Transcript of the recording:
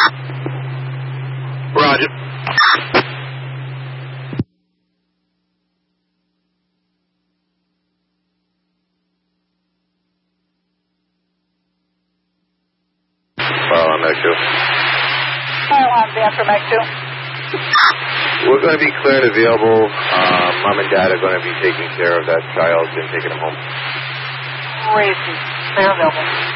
Roger. On Meg 2. Van for Meg 2. We're going to be clear and available. Mom and Dad are going to be taking care of that child and taking him home. Crazy. They're available.